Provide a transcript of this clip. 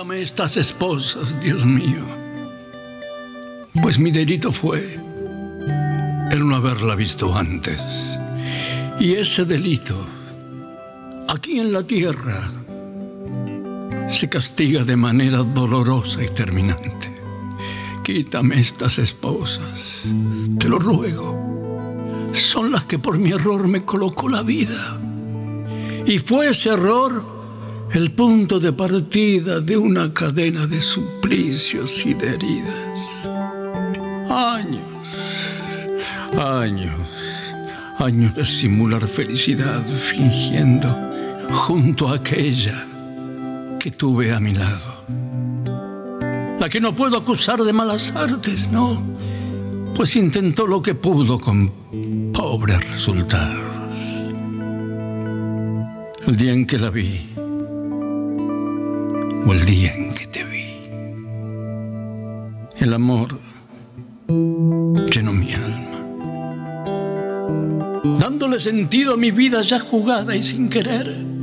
Quítame estas esposas, Dios mío, pues mi delito fue el no haberla visto antes. Y ese delito, aquí en la tierra, se castiga de manera dolorosa y terminante. Quítame estas esposas, te lo ruego. Son las que por mi error me colocó la vida. Y fue ese error el punto de partida de una cadena de suplicios y de heridas. Años de simular felicidad fingiendo junto a aquella que tuve a mi lado. La que no puedo acusar de malas artes, no, pues intentó lo que pudo con pobres resultados. El día en que la vi, o el día en que te vi, el amor llenó mi alma, dándole sentido a mi vida ya jugada y sin querer.